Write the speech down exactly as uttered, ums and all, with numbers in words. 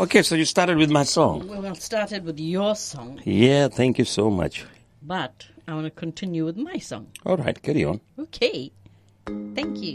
Okay, so you started with my song. Well, I started with your song, Yeah, thank you so much. but I want to continue with my song. All right, carry on. Okay. Thank you.